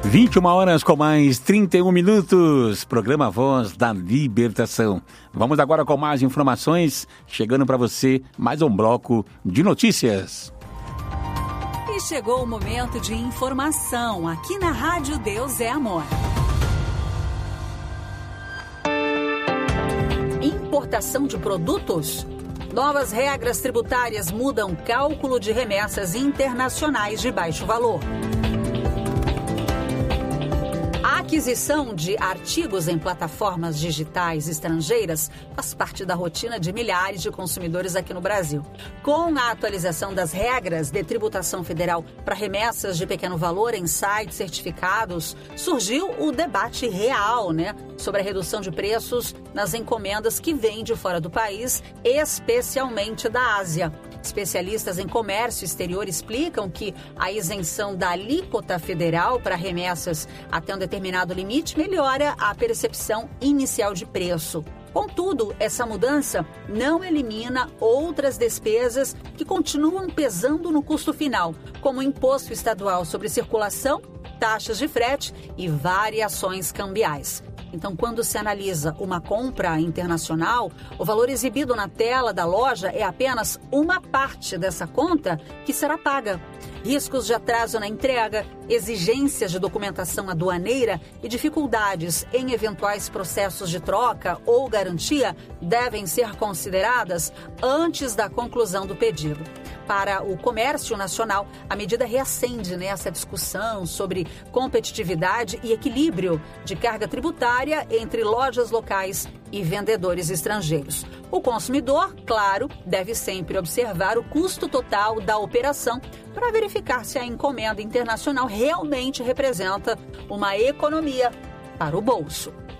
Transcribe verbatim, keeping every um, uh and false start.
vinte e uma horas com mais trinta e um minutos, programa Voz da Libertação. Vamos agora com mais informações, chegando para você mais um bloco de notícias. E chegou o momento de informação aqui na Rádio Deus é Amor. Importação de produtos? Novas regras tributárias mudam cálculo de remessas internacionais de baixo valor. A aquisição de artigos em plataformas digitais estrangeiras faz parte da rotina de milhares de consumidores aqui no Brasil. Com a atualização das regras de tributação federal para remessas de pequeno valor em sites certificados, surgiu o debate real, né, sobre a redução de preços nas encomendas que vêm de fora do país, especialmente da Ásia. Especialistas em comércio exterior explicam que a isenção da alíquota federal para remessas até um determinado limite melhora a percepção inicial de preço. Contudo, essa mudança não elimina outras despesas que continuam pesando no custo final, como o imposto estadual sobre circulação, taxas de frete e variações cambiais. Então, quando se analisa uma compra internacional, o valor exibido na tela da loja é apenas uma parte dessa conta que será paga. Riscos de atraso na entrega, exigências de documentação aduaneira e dificuldades em eventuais processos de troca ou garantia devem ser consideradas antes da conclusão do pedido. Para o comércio nacional, a medida reacende nessa discussão sobre competitividade e equilíbrio de carga tributária entre lojas locais e vendedores estrangeiros. O consumidor, claro, deve sempre observar o custo total da operação para verificar se a encomenda internacional realmente representa uma economia para o bolso.